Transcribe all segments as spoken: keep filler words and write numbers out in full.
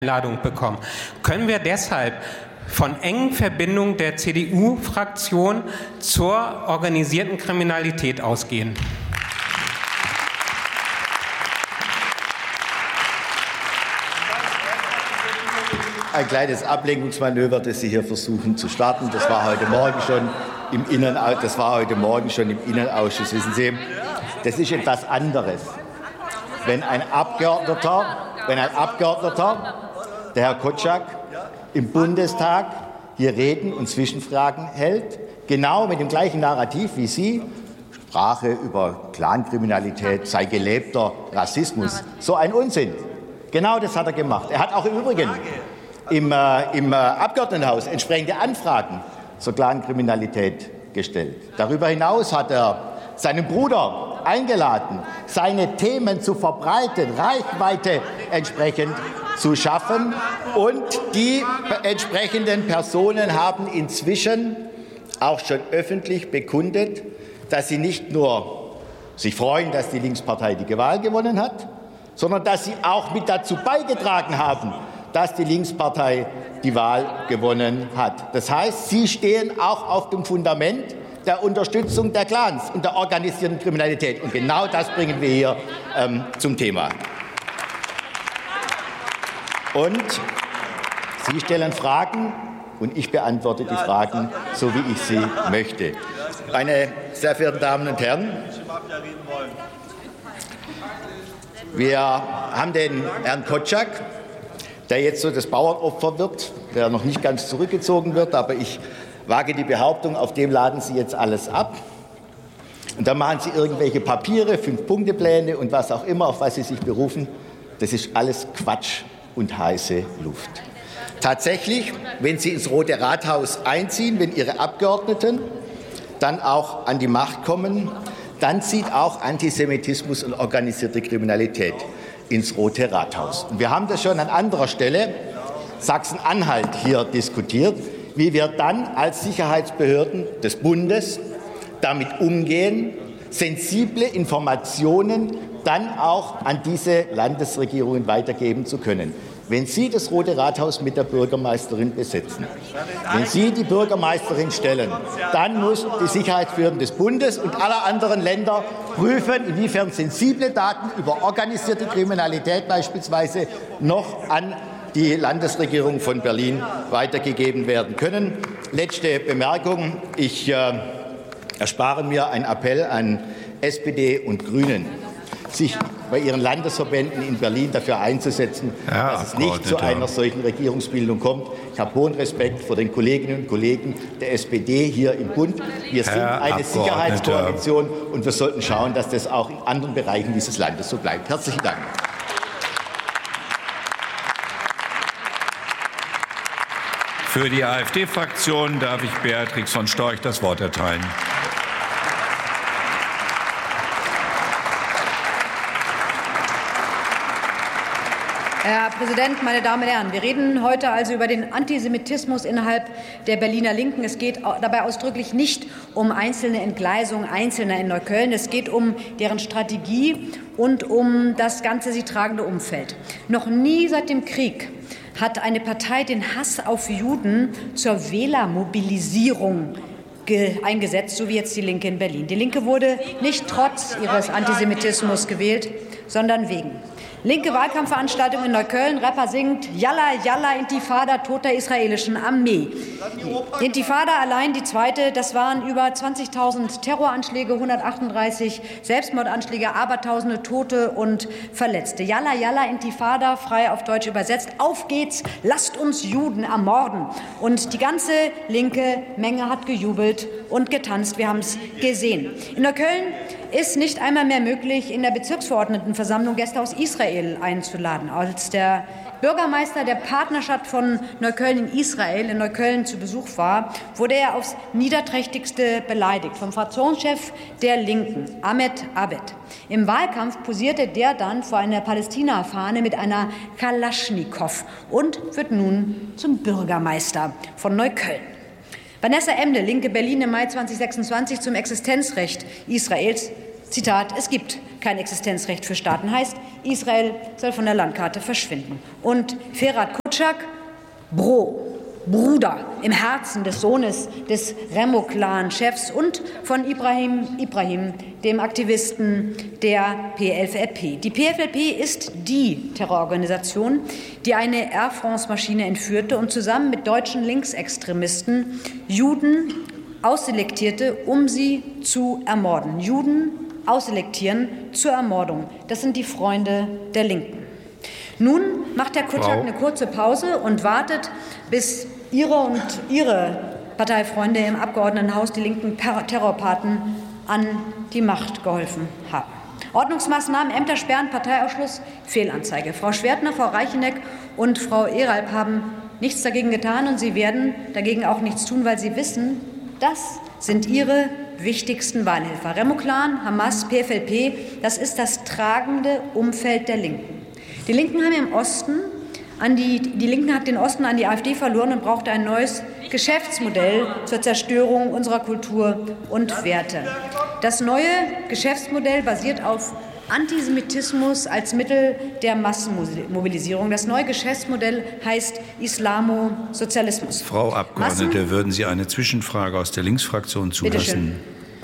Einladung bekommen. Können wir deshalb von engen Verbindungen der C D U-Fraktion zur organisierten Kriminalität ausgehen? Ein kleines Ablenkungsmanöver, das Sie hier versuchen zu starten. Das war heute Morgen schon im Innenausschuss. Das war heute Morgen schon im Innenausschuss. Wissen Sie, das ist etwas anderes. Wenn ein Abgeordneter, wenn ein Abgeordneter, der Herr Kotschak, im Bundestag hier Reden und Zwischenfragen hält, genau mit dem gleichen Narrativ wie Sie, Sprache über Clankriminalität sei gelebter Rassismus, so ein Unsinn. Genau das hat er gemacht. Er hat auch im Übrigen im, äh, im äh, Abgeordnetenhaus entsprechende Anfragen zur Clankriminalität gestellt. Darüber hinaus hat er seinen Bruder eingeladen, seine Themen zu verbreiten, Reichweite entsprechend zu schaffen. Und die entsprechenden Personen haben inzwischen auch schon öffentlich bekundet, dass sie nicht nur sich freuen, dass die Linkspartei die Wahl gewonnen hat, sondern dass sie auch mit dazu beigetragen haben, dass die Linkspartei die Wahl gewonnen hat. Das heißt, sie stehen auch auf dem Fundament der Unterstützung der Clans und der organisierten Kriminalität. Und genau das bringen wir hier ähm, zum Thema. Und Sie stellen Fragen und ich beantworte die Fragen, so wie ich sie möchte. Meine sehr verehrten Damen und Herren, wir haben den Herrn Kotschak, der jetzt so das Bauernopfer wird, der noch nicht ganz zurückgezogen wird, aber ich wage die Behauptung, auf dem laden Sie jetzt alles ab. Und dann machen Sie irgendwelche Papiere, Fünf-Punkte-Pläne und was auch immer, auf was Sie sich berufen. Das ist alles Quatsch und heiße Luft. Tatsächlich, wenn Sie ins Rote Rathaus einziehen, wenn Ihre Abgeordneten dann auch an die Macht kommen, dann zieht auch Antisemitismus und organisierte Kriminalität ins Rote Rathaus. Und wir haben das schon an anderer Stelle, Sachsen-Anhalt, hier diskutiert, wie wir dann als Sicherheitsbehörden des Bundes damit umgehen, sensible Informationen dann auch an diese Landesregierungen weitergeben zu können. Wenn Sie das Rote Rathaus mit der Bürgermeisterin besetzen, wenn Sie die Bürgermeisterin stellen, dann muss die Sicherheitsbehörden des Bundes und aller anderen Länder prüfen, inwiefern sensible Daten über organisierte Kriminalität beispielsweise noch an die Landesregierung von Berlin weitergegeben werden können. Letzte Bemerkung. Ich äh, erspare mir einen Appell an S P D und Grünen, sich bei ihren Landesverbänden in Berlin dafür einzusetzen, ja, dass es nicht zu einer solchen Regierungsbildung kommt. Ich habe hohen Respekt vor den Kolleginnen und Kollegen der S P D hier im Bund. Wir sind Herr eine Sicherheitskoalition und wir sollten schauen, dass das auch in anderen Bereichen dieses Landes so bleibt. Herzlichen Dank. Für die AfD-Fraktion darf ich Beatrix von Storch das Wort erteilen. Herr Präsident, meine Damen und Herren! Wir reden heute also über den Antisemitismus innerhalb der Berliner Linken. Es geht dabei ausdrücklich nicht um einzelne Entgleisungen Einzelner in Neukölln. Es geht um deren Strategie und um das ganze sie tragende Umfeld. Noch nie seit dem Krieg hat eine Partei den Hass auf Juden zur Wählermobilisierung eingesetzt, so wie jetzt die Linke in Berlin. Die Linke wurde nicht trotz ihres Antisemitismus gewählt, sondern wegen. Linke Wahlkampfveranstaltung in Neukölln. Rapper singt Yalla, Yalla, Intifada, Tod der israelischen Armee. Die Intifada allein, die zweite, das waren über zwanzigtausend Terroranschläge, hundertachtunddreißig Selbstmordanschläge, abertausende Tote und Verletzte. Yalla, Yalla, Intifada, frei auf Deutsch übersetzt. Auf geht's, lasst uns Juden ermorden. Und die ganze linke Menge hat gejubelt und getanzt. Wir haben es gesehen. In Neukölln ist nicht einmal mehr möglich, in der Bezirksverordnetenversammlung Gäste aus Israel einzuladen. Als der Bürgermeister der Partnerschaft von Neukölln in Israel in Neukölln zu Besuch war, wurde er aufs Niederträchtigste beleidigt vom Fraktionschef der Linken, Ahmed Abed. Im Wahlkampf posierte der dann vor einer Palästina-Fahne mit einer Kalaschnikow und wird nun zum Bürgermeister von Neukölln. Vanessa Emde, Linke Berlin im Mai zweitausendsechsundzwanzig zum Existenzrecht Israels. Zitat, es gibt kein Existenzrecht für Staaten, heißt, Israel soll von der Landkarte verschwinden. Und Ferhat Kutschak, Bro, Bruder im Herzen des Sohnes des Remo-Clan-Chefs und von Ibrahim Ibrahim, dem Aktivisten der P F L P. Die P F L P ist die Terrororganisation, die eine Air France-Maschine entführte und zusammen mit deutschen Linksextremisten Juden ausselektierte, um sie zu ermorden. Juden ausselektieren zur Ermordung. Das sind die Freunde der Linken. Nun macht Herr Kutschak eine kurze Pause und wartet, bis Ihre und Ihre Parteifreunde im Abgeordnetenhaus, die linken Terrorpaten, an die Macht geholfen haben. Ordnungsmaßnahmen, Ämter sperren, Parteiausschluss, Fehlanzeige. Frau Schwertner, Frau Reicheneck und Frau Eralp haben nichts dagegen getan, und sie werden dagegen auch nichts tun, weil sie wissen, das sind ihre wichtigsten Wahlhelfer. Remo-Clan, Hamas, P F L P, das ist das tragende Umfeld der Linken. Die Linken haben im Osten an die, die Linken hat den Osten an die AfD verloren und brauchte ein neues Geschäftsmodell zur Zerstörung unserer Kultur und Werte. Das neue Geschäftsmodell basiert auf Antisemitismus als Mittel der Massenmobilisierung. Das neue Geschäftsmodell heißt Islamosozialismus. Frau Abgeordnete, Massen würden Sie eine Zwischenfrage aus der Linksfraktion zulassen?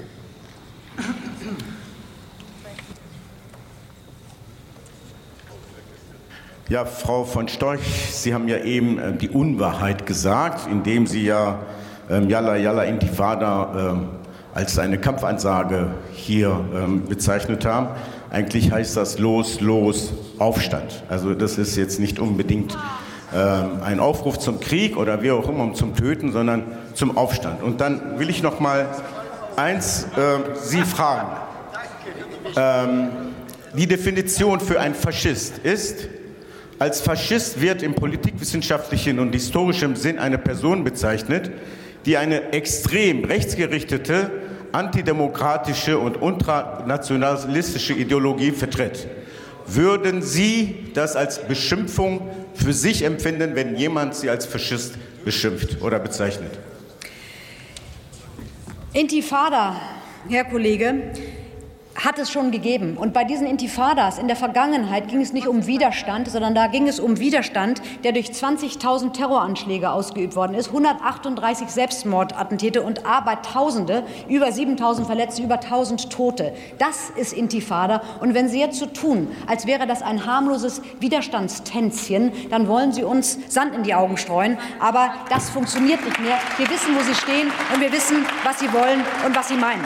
Ja, Frau von Storch, Sie haben ja eben äh, die Unwahrheit gesagt, indem Sie ja ähm, Yalla Yalla Intifada ähm, als eine Kampfansage hier ähm, bezeichnet haben. Eigentlich heißt das Los, Los, Aufstand. Also das ist jetzt nicht unbedingt ähm, ein Aufruf zum Krieg oder wie auch immer, um zum Töten, sondern zum Aufstand. Und dann will ich noch mal eins äh, Sie fragen. Ähm, die Definition für einen Faschist ist: Als Faschist wird im politikwissenschaftlichen und historischen Sinn eine Person bezeichnet, die eine extrem rechtsgerichtete, antidemokratische und ultranationalistische Ideologie vertritt. Würden Sie das als Beschimpfung für sich empfinden, wenn jemand Sie als Faschist beschimpft oder bezeichnet? Intifada, Herr Kollege, hat es schon gegeben. Und bei diesen Intifadas in der Vergangenheit ging es nicht um Widerstand, sondern da ging es um Widerstand, der durch zwanzigtausend Terroranschläge ausgeübt worden ist, hundertachtunddreißig Selbstmordattentäte und Abertausende, über siebentausend Verletzte, über tausend Tote. Das ist Intifada. Und wenn Sie jetzt so tun, als wäre das ein harmloses Widerstandstänzchen, dann wollen Sie uns Sand in die Augen streuen. Aber das funktioniert nicht mehr. Wir wissen, wo Sie stehen, und wir wissen, was Sie wollen und was Sie meinen.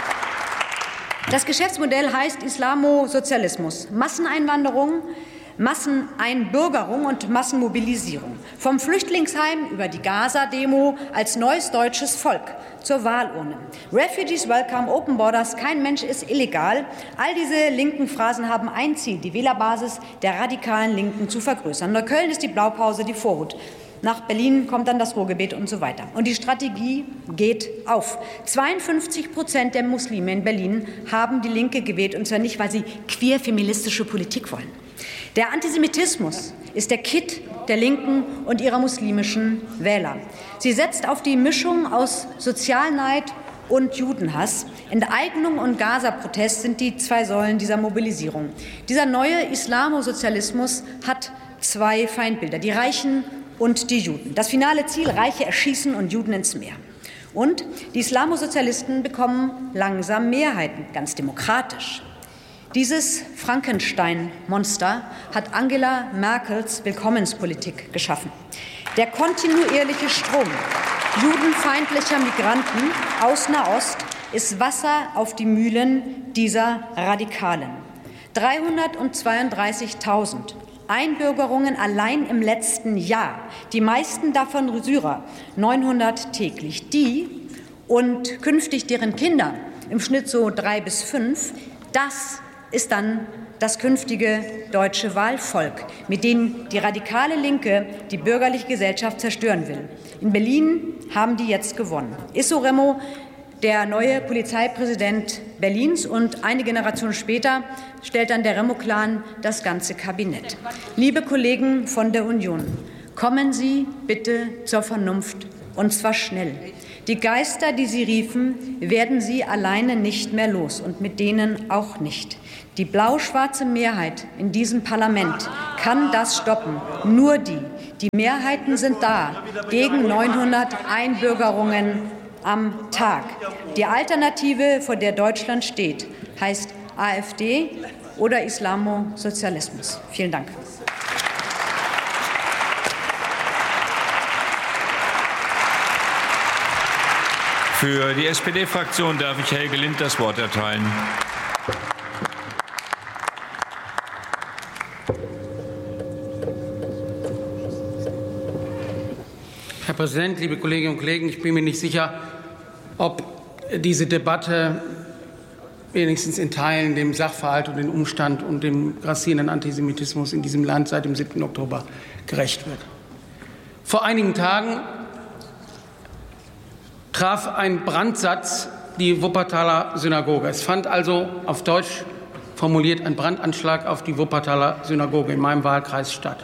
Das Geschäftsmodell heißt Islamosozialismus. Masseneinwanderung, Masseneinbürgerung und Massenmobilisierung. Vom Flüchtlingsheim über die Gaza-Demo als neues deutsches Volk zur Wahlurne. Refugees welcome, Open Borders, kein Mensch ist illegal. All diese linken Phrasen haben ein Ziel, die Wählerbasis der radikalen Linken zu vergrößern. Neukölln ist die Blaupause, die Vorhut. Nach Berlin kommt dann das Ruhrgebiet und so weiter. Und die Strategie geht auf. zweiundfünfzig Prozent der Muslime in Berlin haben die Linke gewählt, und zwar nicht, weil sie queer-feministische Politik wollen. Der Antisemitismus ist der Kitt der Linken und ihrer muslimischen Wähler. Sie setzt auf die Mischung aus Sozialneid und Judenhass. Enteignung und Gaza-Protest sind die zwei Säulen dieser Mobilisierung. Dieser neue Islamosozialismus hat zwei Feindbilder, die Reichen und die Juden. Das finale Ziel: Reiche erschießen und Juden ins Meer. Und die Islamosozialisten bekommen langsam Mehrheiten, ganz demokratisch. Dieses Frankenstein-Monster hat Angela Merkels Willkommenspolitik geschaffen. Der kontinuierliche Strom judenfeindlicher Migranten aus Nahost ist Wasser auf die Mühlen dieser Radikalen. dreihundertzweiunddreißigtausend Einbürgerungen allein im letzten Jahr, die meisten davon Syrer, neunhundert täglich. Die und künftig deren Kinder, im Schnitt so drei bis fünf, das ist dann das künftige deutsche Wahlvolk, mit dem die radikale Linke die bürgerliche Gesellschaft zerstören will. In Berlin haben die jetzt gewonnen. Isso Remo, der neue Polizeipräsident Berlins, und eine Generation später stellt dann der Remo-Clan das ganze Kabinett. Liebe Kollegen von der Union, kommen Sie bitte zur Vernunft, und zwar schnell. Die Geister, die Sie riefen, werden Sie alleine nicht mehr los und mit denen auch nicht. Die blau-schwarze Mehrheit in diesem Parlament kann das stoppen. Nur die. Die Mehrheiten sind da gegen neunhundert Einbürgerungen am Tag. Die Alternative, vor der Deutschland steht, heißt AfD oder Islamosozialismus. Vielen Dank. Für die S P D-Fraktion darf ich Helge Lind das Wort erteilen. Herr Präsident, liebe Kolleginnen und Kollegen! Ich bin mir nicht sicher, ob diese Debatte wenigstens in Teilen dem Sachverhalt und dem Umstand und dem grassierenden Antisemitismus in diesem Land seit dem siebten Oktober gerecht wird. Vor einigen Tagen traf ein Brandsatz die Wuppertaler Synagoge. Es fand also auf Deutsch formuliert ein Brandanschlag auf die Wuppertaler Synagoge in meinem Wahlkreis statt.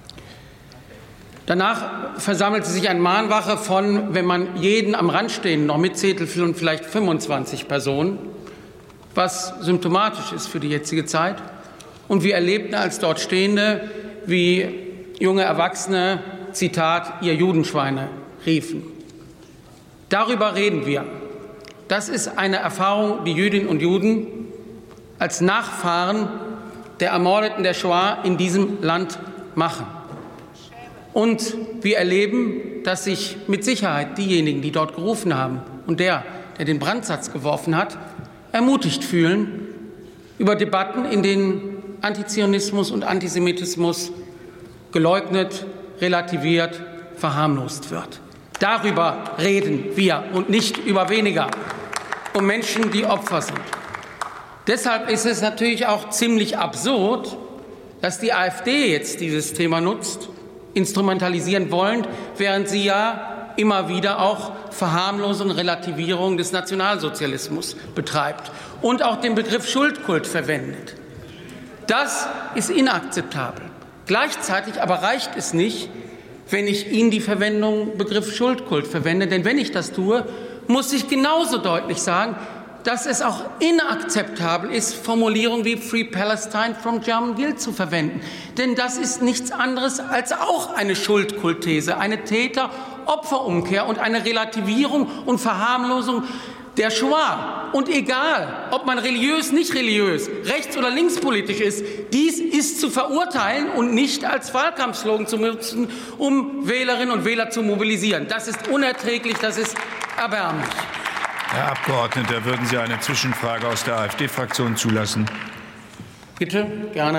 Danach versammelte sich eine Mahnwache von, wenn man jeden am Rand stehen noch mitzählt, vielleicht fünfundzwanzig Personen, was symptomatisch ist für die jetzige Zeit. Und wir erlebten als dort Stehende, wie junge Erwachsene, Zitat, ihr Judenschweine riefen. Darüber reden wir. Das ist eine Erfahrung, die Jüdinnen und Juden als Nachfahren der Ermordeten der Shoah in diesem Land machen. Und wir erleben, dass sich mit Sicherheit diejenigen, die dort gerufen haben, und der, der den Brandsatz geworfen hat, ermutigt fühlen über Debatten, in denen Antizionismus und Antisemitismus geleugnet, relativiert, verharmlost wird. Darüber reden wir und nicht über weniger, um Menschen, die Opfer sind. Deshalb ist es natürlich auch ziemlich absurd, dass die AfD jetzt dieses Thema nutzt, instrumentalisieren wollen, während sie ja immer wieder auch Verharmlosung und Relativierung des Nationalsozialismus betreibt und auch den Begriff Schuldkult verwendet. Das ist inakzeptabel. Gleichzeitig aber reicht es nicht, wenn ich Ihnen die Verwendung Begriff Schuldkult verwende. Denn wenn ich das tue, muss ich genauso deutlich sagen, dass es auch inakzeptabel ist, Formulierungen wie Free Palestine from German Guilt zu verwenden. Denn das ist nichts anderes als auch eine Schuldkultthese, eine Täter-Opfer-Umkehr und eine Relativierung und Verharmlosung der Shoah. Und egal, ob man religiös, nicht religiös, rechts- oder linkspolitisch ist, dies ist zu verurteilen und nicht als Wahlkampfslogan zu nutzen, um Wählerinnen und Wähler zu mobilisieren. Das ist unerträglich, das ist erbärmlich. Herr Abgeordneter, würden Sie eine Zwischenfrage aus der AfD-Fraktion zulassen? Bitte, gerne.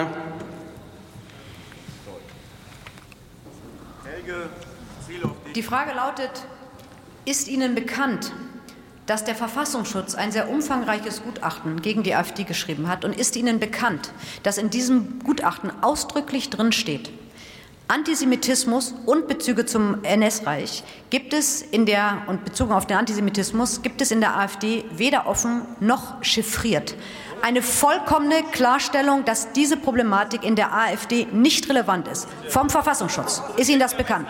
Die Frage lautet, ist Ihnen bekannt, dass der Verfassungsschutz ein sehr umfangreiches Gutachten gegen die AfD geschrieben hat? Und ist Ihnen bekannt, dass in diesem Gutachten ausdrücklich drin steht, Antisemitismus und Bezüge zum N S-Reich gibt es in der, und bezogen auf den Antisemitismus, gibt es in der AfD weder offen noch chiffriert. Eine vollkommene Klarstellung, dass diese Problematik in der AfD nicht relevant ist, vom Verfassungsschutz. Ist Ihnen das bekannt?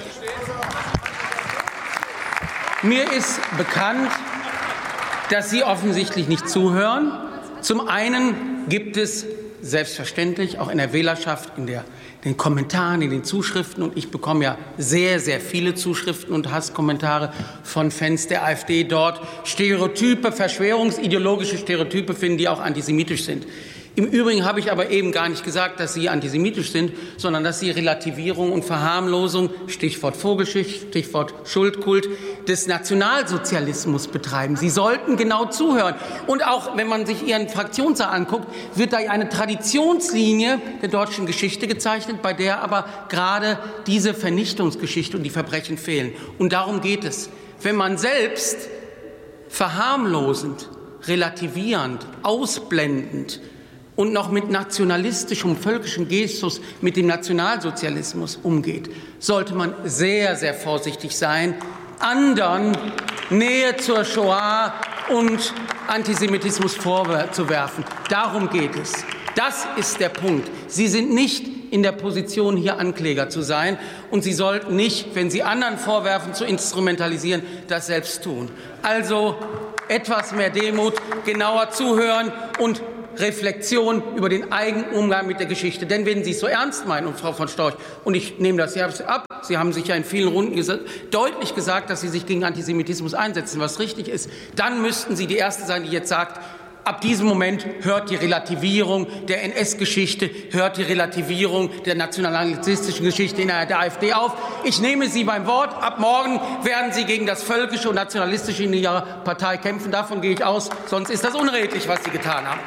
Mir ist bekannt, dass Sie offensichtlich nicht zuhören. Zum einen gibt es selbstverständlich auch in der Wählerschaft, in der den Kommentaren, in den Zuschriften, und ich bekomme ja sehr, sehr viele Zuschriften und Hasskommentare von Fans der AfD dort, Stereotype, verschwörungsideologische Stereotype finden, die auch antisemitisch sind. Im Übrigen habe ich aber eben gar nicht gesagt, dass sie antisemitisch sind, sondern dass sie Relativierung und Verharmlosung, Stichwort Vogelschicht, Stichwort Schuldkult, des Nationalsozialismus betreiben. Sie sollten genau zuhören. Und auch, wenn man sich Ihren Fraktionssaal anguckt, wird da eine Traditionslinie der deutschen Geschichte gezeichnet, bei der aber gerade diese Vernichtungsgeschichte und die Verbrechen fehlen. Und darum geht es. Wenn man selbst verharmlosend, relativierend, ausblendend und noch mit nationalistischem, völkischem Gestus mit dem Nationalsozialismus umgeht, sollte man sehr, sehr vorsichtig sein, anderen Nähe zur Shoah und Antisemitismus vorzuwerfen. Darum geht es. Das ist der Punkt. Sie sind nicht in der Position, hier Ankläger zu sein. Und Sie sollten nicht, wenn Sie anderen vorwerfen, zu instrumentalisieren, das selbst tun. Also etwas mehr Demut, genauer zuhören und Reflexion über den eigenen Umgang mit der Geschichte. Denn wenn Sie es so ernst meinen, und Frau von Storch, und ich nehme das ja ab, Sie haben sich ja in vielen Runden ges- deutlich gesagt, dass Sie sich gegen Antisemitismus einsetzen, was richtig ist, dann müssten Sie die Erste sein, die jetzt sagt, ab diesem Moment hört die Relativierung der N S-Geschichte, hört die Relativierung der nationalistischen Geschichte in der AfD auf. Ich nehme Sie beim Wort. Ab morgen werden Sie gegen das Völkische und Nationalistische in Ihrer Partei kämpfen. Davon gehe ich aus. Sonst ist das unredlich, was Sie getan haben.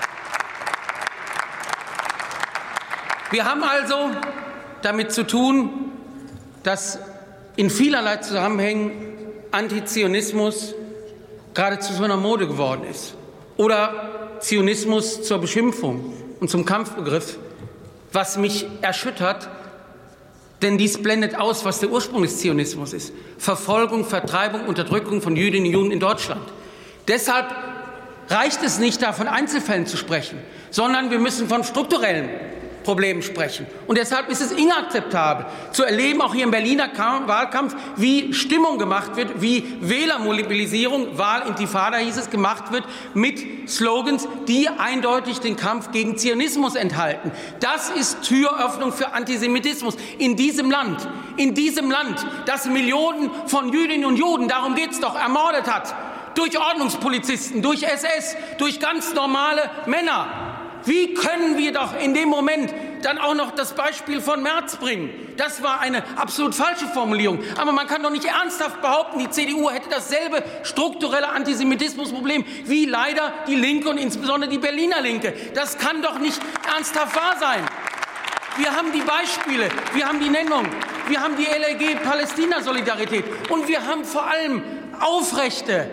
Wir haben also damit zu tun, dass in vielerlei Zusammenhängen Antizionismus geradezu zu einer Mode geworden ist oder Zionismus zur Beschimpfung und zum Kampfbegriff, was mich erschüttert, denn dies blendet aus, was der Ursprung des Zionismus ist: Verfolgung, Vertreibung, Unterdrückung von Jüdinnen und Juden in Deutschland. Deshalb reicht es nicht, da von Einzelfällen zu sprechen, sondern wir müssen von strukturellen Problemen sprechen. Und deshalb ist es inakzeptabel zu erleben, auch hier im Berliner Wahlkampf, wie Stimmung gemacht wird, wie Wählermobilisierung, Wahlintifada hieß es, gemacht wird mit Slogans, die eindeutig den Kampf gegen Zionismus enthalten. Das ist Türöffnung für Antisemitismus in diesem Land, in diesem Land, das Millionen von Jüdinnen und Juden, darum geht es doch, ermordet hat, durch Ordnungspolizisten, durch S S, durch ganz normale Männer. Wie können wir doch in dem Moment dann auch noch das Beispiel von Merz bringen? Das war eine absolut falsche Formulierung. Aber man kann doch nicht ernsthaft behaupten, die C D U hätte dasselbe strukturelle Antisemitismusproblem wie leider die Linke und insbesondere die Berliner Linke. Das kann doch nicht ernsthaft wahr sein. Wir haben die Beispiele, wir haben die Nennung, wir haben die L L G-Palästina-Solidarität und wir haben vor allem aufrechte,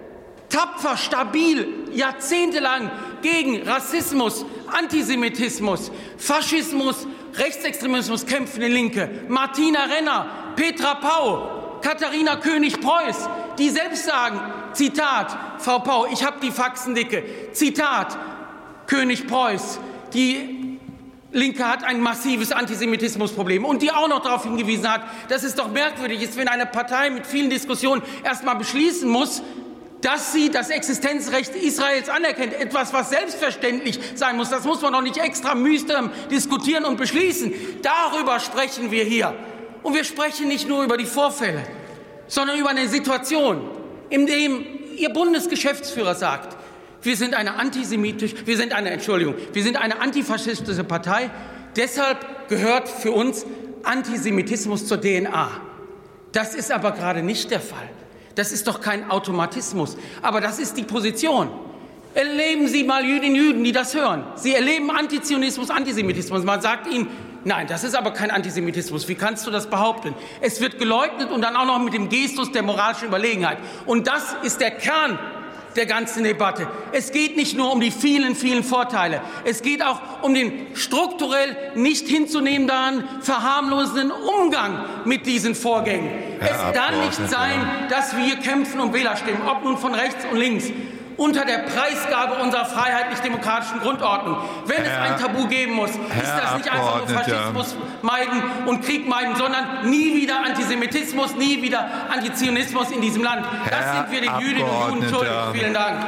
tapfer, stabil, jahrzehntelang gegen Rassismus, Antisemitismus, Faschismus, Rechtsextremismus kämpfende Linke. Martina Renner, Petra Pau, Katharina König-Preuß, die selbst sagen, Zitat, Frau Pau, ich habe die Faxen dicke, Zitat, König-Preuß, die Linke hat ein massives Antisemitismusproblem und die auch noch darauf hingewiesen hat, dass es doch merkwürdig ist, wenn eine Partei mit vielen Diskussionen erst mal beschließen muss, dass sie das Existenzrecht Israels anerkennt, etwas, was selbstverständlich sein muss. Das muss man doch nicht extra mühsam diskutieren und beschließen. Darüber sprechen wir hier. Und wir sprechen nicht nur über die Vorfälle, sondern über eine Situation, in der Ihr Bundesgeschäftsführer sagt, wir sind eine antisemitisch, wir sind eine, Entschuldigung, wir sind eine antifaschistische Partei. Deshalb gehört für uns Antisemitismus zur D N A. Das ist aber gerade nicht der Fall. Das ist doch kein Automatismus. Aber das ist die Position. Erleben Sie mal Jüdinnen und Juden, die das hören. Sie erleben Antizionismus, Antisemitismus. Man sagt ihnen, nein, das ist aber kein Antisemitismus. Wie kannst du das behaupten? Es wird geleugnet und dann auch noch mit dem Gestus der moralischen Überlegenheit. Und das ist der Kern der ganzen Debatte. Es geht nicht nur um die vielen, vielen Vorteile. Es geht auch um den strukturell nicht hinzunehmenden, verharmlosenden Umgang mit diesen Vorgängen. Herr es kann nicht sein, dass wir kämpfen um Wählerstimmen, ob nun von rechts und links, unter der Preisgabe unserer freiheitlich-demokratischen Grundordnung. Wenn Herr, es ein Tabu geben muss, Herr ist das nicht einfach nur Faschismus meiden und Krieg meiden, sondern nie wieder Antisemitismus, nie wieder Antizionismus in diesem Land. Das Herr sind wir den Jüdinnen und Juden schuldig. Vielen Dank.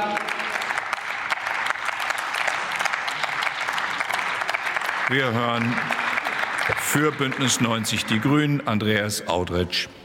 Wir hören für Bündnis neunzig Die Grünen Andreas Audretsch.